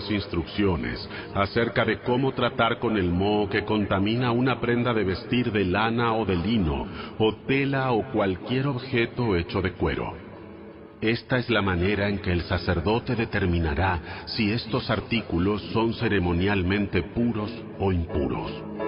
mayores instrucciones acerca de cómo tratar con el moho que contamina una prenda de vestir de lana o de lino, o tela o cualquier objeto hecho de cuero. Esta es la manera en que el sacerdote determinará si estos artículos son ceremonialmente puros o impuros.